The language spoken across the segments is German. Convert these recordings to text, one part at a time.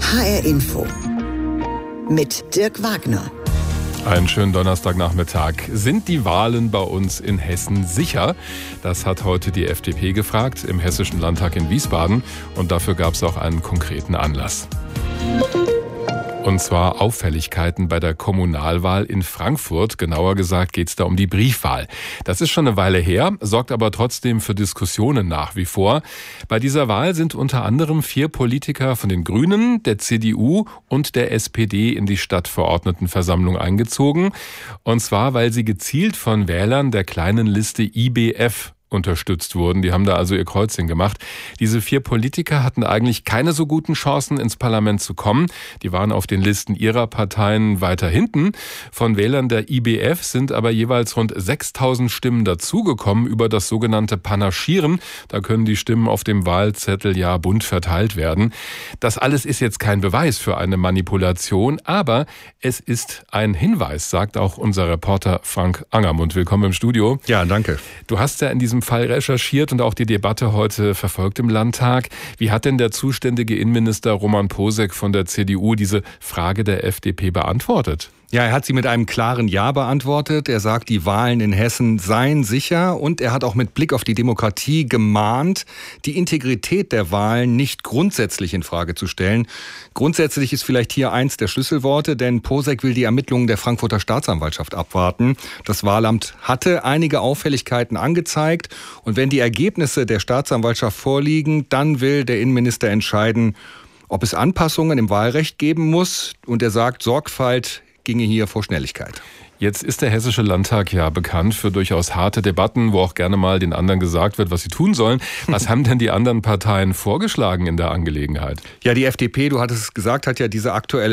HR Info mit Dirk Wagner. Einen schönen Donnerstagnachmittag. Sind die Wahlen bei uns in Hessen sicher? Das hat heute die FDP gefragt im Hessischen Landtag in Wiesbaden. Und dafür gab es auch einen konkreten Anlass. Und zwar Auffälligkeiten bei der Kommunalwahl in Frankfurt. Genauer gesagt geht es da um die Briefwahl. Das ist schon eine Weile her, sorgt aber trotzdem für Diskussionen nach wie vor. Bei dieser Wahl sind unter anderem 4 Politiker von den Grünen, der CDU und der SPD in die Stadtverordnetenversammlung eingezogen. Und zwar, weil sie gezielt von Wählern der kleinen Liste IBF unterstützt wurden. Die haben da also ihr Kreuzchen gemacht. Diese 4 Politiker hatten eigentlich keine so guten Chancen, ins Parlament zu kommen. Die waren auf den Listen ihrer Parteien weiter hinten. Von Wählern der IBF sind aber jeweils rund 6.000 Stimmen dazugekommen über das sogenannte Panaschieren. Da können die Stimmen auf dem Wahlzettel ja bunt verteilt werden. Das alles ist jetzt kein Beweis für eine Manipulation, aber es ist ein Hinweis, sagt auch unser Reporter Frank Angermund. Willkommen im Studio. Ja, danke. Du hast ja in diesem Fall recherchiert und auch die Debatte heute verfolgt im Landtag. Wie hat denn der zuständige Innenminister Roman Posek von der CDU diese Frage der FDP beantwortet? Ja, er hat sie mit einem klaren Ja beantwortet. Er sagt, die Wahlen in Hessen seien sicher und er hat auch mit Blick auf die Demokratie gemahnt, die Integrität der Wahlen nicht grundsätzlich in Frage zu stellen. Grundsätzlich ist vielleicht hier eins der Schlüsselworte, denn Posek will die Ermittlungen der Frankfurter Staatsanwaltschaft abwarten. Das Wahlamt hatte einige Auffälligkeiten angezeigt und wenn die Ergebnisse der Staatsanwaltschaft vorliegen, dann will der Innenminister entscheiden, ob es Anpassungen im Wahlrecht geben muss. Und er sagt, Sorgfalt ginge hier vor Schnelligkeit. Jetzt ist der Hessische Landtag ja bekannt für durchaus harte Debatten, wo auch gerne mal den anderen gesagt wird, was sie tun sollen. Was haben denn die anderen Parteien vorgeschlagen in der Angelegenheit? Ja, die FDP, du hattest es gesagt, hat ja die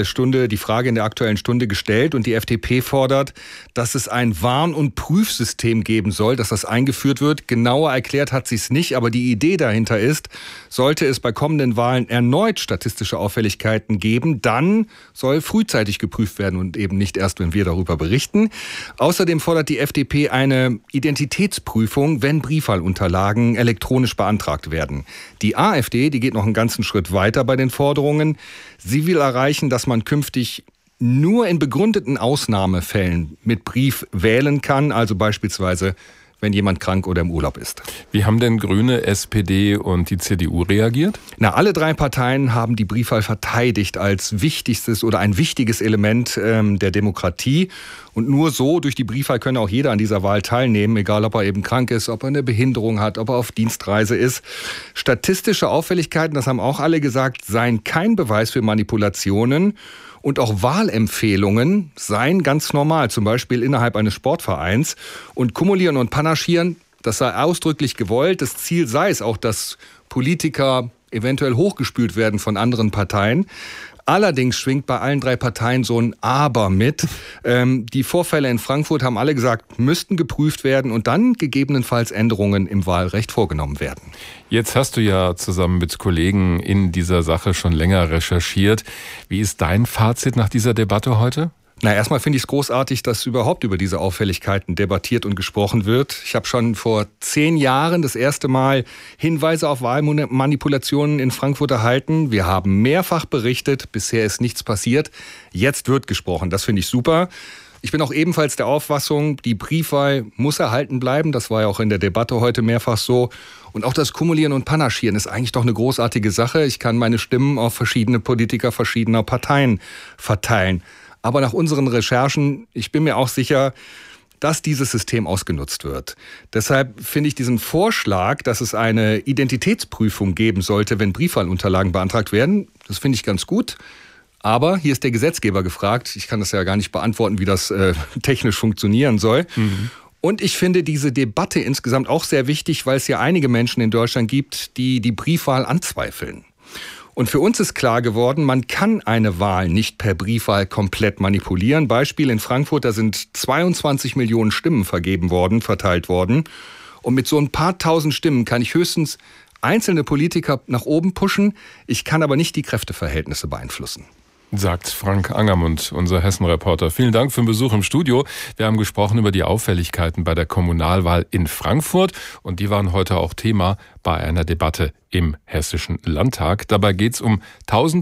Frage in der Aktuellen Stunde gestellt. Und die FDP fordert, dass es ein Warn- und Prüfsystem geben soll, dass das eingeführt wird. Genauer erklärt hat sie es nicht, aber die Idee dahinter ist, sollte es bei kommenden Wahlen erneut statistische Auffälligkeiten geben, dann soll frühzeitig geprüft werden und eben nicht erst, wenn wir darüber berichten. Außerdem fordert die FDP eine Identitätsprüfung, wenn Briefwahlunterlagen elektronisch beantragt werden. Die AfD, die geht noch einen ganzen Schritt weiter bei den Forderungen. Sie will erreichen, dass man künftig nur in begründeten Ausnahmefällen mit Brief wählen kann, also beispielsweise wenn jemand krank oder im Urlaub ist. Wie haben denn Grüne, SPD und die CDU reagiert? Alle 3 Parteien haben die Briefwahl verteidigt als wichtigstes oder ein wichtiges Element der Demokratie. Und nur so, durch die Briefwahl, könne auch jeder an dieser Wahl teilnehmen, egal ob er eben krank ist, ob er eine Behinderung hat, ob er auf Dienstreise ist. Statistische Auffälligkeiten, das haben auch alle gesagt, seien kein Beweis für Manipulationen. Und auch Wahlempfehlungen seien ganz normal, zum Beispiel innerhalb eines Sportvereins. Und Kumulieren und Panaschieren, das sei ausdrücklich gewollt. Das Ziel sei es auch, dass Politiker eventuell hochgespült werden von anderen Parteien. Allerdings schwingt bei allen 3 Parteien so ein Aber mit. Die Vorfälle in Frankfurt, haben alle gesagt, müssten geprüft werden und dann gegebenenfalls Änderungen im Wahlrecht vorgenommen werden. Jetzt hast du ja zusammen mit Kollegen in dieser Sache schon länger recherchiert. Wie ist dein Fazit nach dieser Debatte heute? Erstmal finde ich es großartig, dass überhaupt über diese Auffälligkeiten debattiert und gesprochen wird. Ich habe schon vor 10 Jahren das erste Mal Hinweise auf Wahlmanipulationen in Frankfurt erhalten. Wir haben mehrfach berichtet, bisher ist nichts passiert. Jetzt wird gesprochen, das finde ich super. Ich bin auch ebenfalls der Auffassung, die Briefwahl muss erhalten bleiben. Das war ja auch in der Debatte heute mehrfach so. Und auch das Kumulieren und Panaschieren ist eigentlich doch eine großartige Sache. Ich kann meine Stimmen auf verschiedene Politiker verschiedener Parteien verteilen. Aber nach unseren Recherchen, ich bin mir auch sicher, dass dieses System ausgenutzt wird. Deshalb finde ich diesen Vorschlag, dass es eine Identitätsprüfung geben sollte, wenn Briefwahlunterlagen beantragt werden, das finde ich ganz gut. Aber hier ist der Gesetzgeber gefragt. Ich kann das ja gar nicht beantworten, wie das technisch funktionieren soll. Und ich finde diese Debatte insgesamt auch sehr wichtig, weil es ja einige Menschen in Deutschland gibt, die die Briefwahl anzweifeln. Und für uns ist klar geworden, man kann eine Wahl nicht per Briefwahl komplett manipulieren. Beispiel in Frankfurt, da sind 22 Millionen Stimmen verteilt worden. Und mit so ein paar tausend Stimmen kann ich höchstens einzelne Politiker nach oben pushen. Ich kann aber nicht die Kräfteverhältnisse beeinflussen. Sagt Frank Angermund, unser Hessen-Reporter. Vielen Dank für den Besuch im Studio. Wir haben gesprochen über die Auffälligkeiten bei der Kommunalwahl in Frankfurt und die waren heute auch Thema bei einer Debatte im Hessischen Landtag. Dabei geht es um 1000